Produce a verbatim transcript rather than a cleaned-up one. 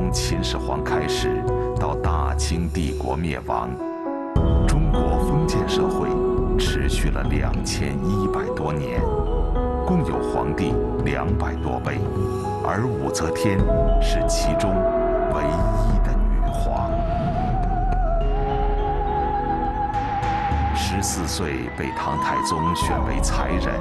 从秦始皇开始到大清帝国灭亡，中国封建社会持续了两千一百多年，共有皇帝两百多位，而武则天是其中唯一的女皇。十四岁被唐太宗选为才人，